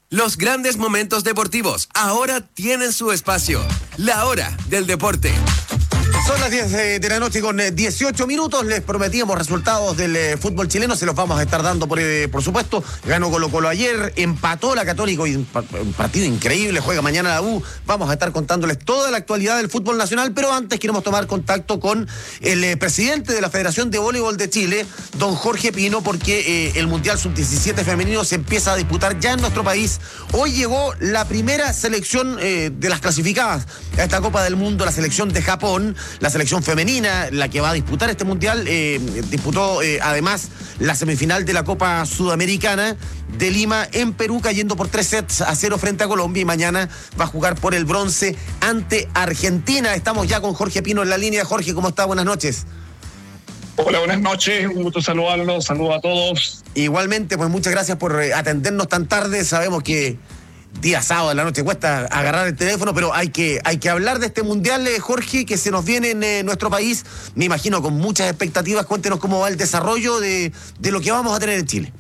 Los grandes momentos deportivos ahora tienen su espacio. La hora del deporte. Son las 10 de la noche con 18 minutos. Les prometíamos resultados del fútbol chileno. Se los vamos a estar dando, por supuesto. Ganó Colo-Colo ayer, empató la Católica y un partido increíble. Juega mañana la U. Vamos a estar contándoles toda la actualidad del fútbol nacional. Pero antes queremos tomar contacto con el presidente de la Federación de Voleibol de Chile, don Jorge Pino, porque el Mundial Sub-17 femenino se empieza a disputar ya en nuestro país. Hoy llegó la primera selección de las clasificadas a esta Copa del Mundo, la selección de Japón. La selección femenina, la que va a disputar este mundial, disputó además la semifinal de la Copa Sudamericana de Lima en Perú, cayendo por 3-0 frente a Colombia, y mañana va a jugar por el bronce ante Argentina. Estamos ya con Jorge Pino en la línea. Jorge, ¿cómo está? Buenas noches. Hola, buenas noches, un gusto saludarlos, saludos a todos. Igualmente, pues muchas gracias por atendernos tan tarde. Sabemos que día sábado en la noche cuesta agarrar el teléfono, pero hay que hablar de este mundial, Jorge, que se nos viene en nuestro país, me imagino con muchas expectativas. Cuéntenos cómo va el desarrollo de lo que vamos a tener en Chile.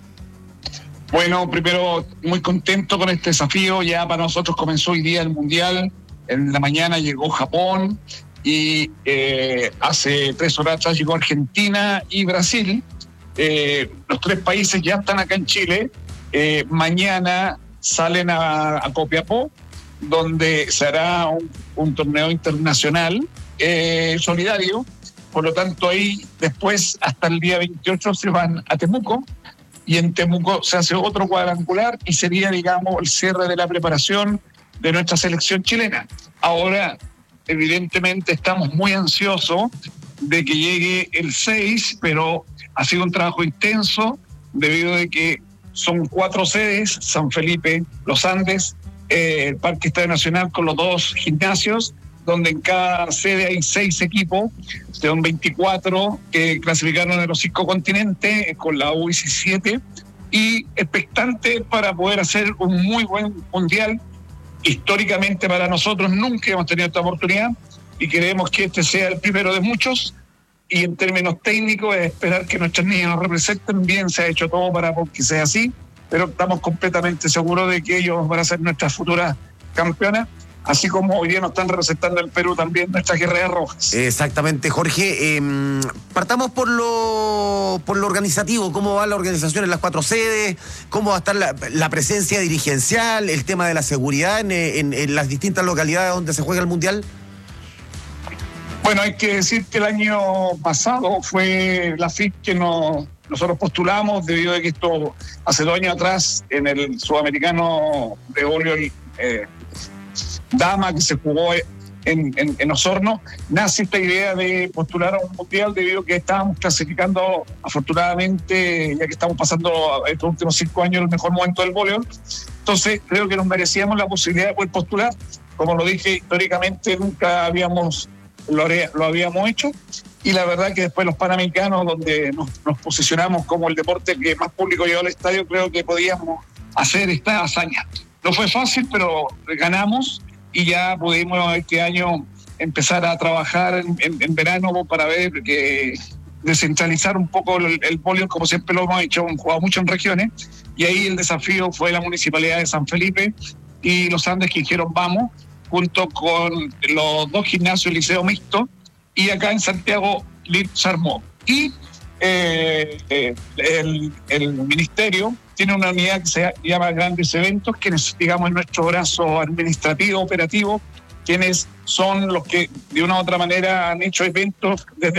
Bueno, primero, muy contento con este desafío. Ya para nosotros comenzó hoy día el mundial. En la mañana llegó Japón y hace 3 horas atrás llegó Argentina y Brasil. Los 3 países ya están acá en Chile. Mañana salen a Copiapó, donde se hará un torneo internacional solidario. Por lo tanto, ahí después, hasta el día 28, se van a Temuco, y en Temuco se hace otro cuadrangular y sería, digamos, el cierre de la preparación de nuestra selección chilena. Ahora, evidentemente, estamos muy ansiosos de que llegue el 6, pero ha sido un trabajo intenso debido a que son 4 sedes: San Felipe, Los Andes, el Parque Estadio Nacional con los 2 gimnasios, donde en cada sede hay 6 equipos, son 24 que clasificaron en los 5 continentes con la U17, y expectante para poder hacer un muy buen mundial. Históricamente para nosotros nunca hemos tenido esta oportunidad y queremos que este sea el primero de muchos. Y en términos técnicos es esperar que nuestras niñas nos representen bien. Se ha hecho todo para que sea así, pero estamos completamente seguros de que ellos van a ser nuestras futuras campeonas, así como hoy día nos están representando el Perú también nuestras guerreras rojas. Exactamente, Jorge. Partamos por lo organizativo. ¿Cómo va la organización en las 4 sedes? ¿Cómo va a estar la presencia dirigencial? ¿El tema de la seguridad en las distintas localidades donde se juega el Mundial? Bueno, hay que decir que el año pasado fue la FIP que nosotros postulamos, debido a que esto hace 2 años atrás en el Sudamericano de voleibol dama que se jugó en Osorno, nace esta idea de postular a un mundial debido a que estábamos clasificando, afortunadamente, ya que estamos pasando estos últimos 5 años el mejor momento del voleibol. Entonces creo que nos merecíamos la posibilidad de poder postular. Como lo dije, históricamente nunca lo habíamos hecho, y la verdad que después los Panamericanos, donde nos posicionamos como el deporte que más público llevó al estadio, creo que podíamos hacer esta hazaña. No fue fácil, pero ganamos, y ya pudimos este año empezar a trabajar en verano para ver que descentralizar un poco el voleibol, como siempre lo hemos hecho, hemos jugado mucho en regiones, y ahí el desafío fue la Municipalidad de San Felipe y Los Andes, que dijeron vamos, junto con los 2 gimnasios liceo mixto, y acá en Santiago se armó. Y el ministerio tiene una unidad que se llama Grandes Eventos, quienes, digamos, en nuestro brazo administrativo, operativo, quienes son los que de una u otra manera han hecho eventos desde